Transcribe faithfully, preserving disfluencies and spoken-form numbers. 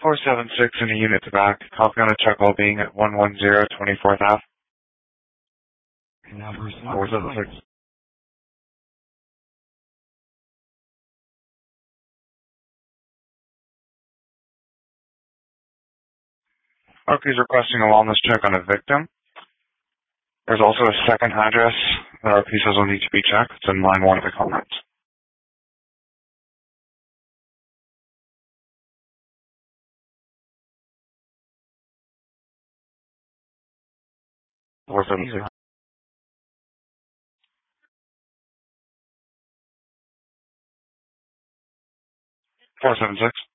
four seven six in a unit to back. Copy on a check all being at one one zero twenty-fourth Ave. Number four seven six. Okay, he's requesting a wellness check on a victim. There's also a second address that our pieces will need to be checked. It's in line one of the comments. four seven six. four seven six.